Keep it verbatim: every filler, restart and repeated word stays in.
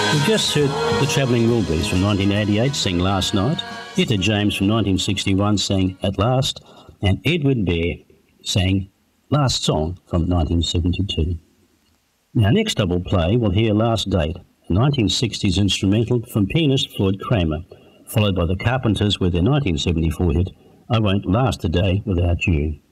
We've just heard the Travelling Wilburys from nineteen eighty-eight sing Last Night, Etta James from nineteen sixty-one sang At Last, and Edward Bear sang Last Song from nineteen seventy-two. Now, next double play, we'll hear Last Date, a nineteen sixties instrumental from pianist Floyd Kramer, followed by the Carpenters with their nineteen seventy-four hit, I Won't Last a Day Without You.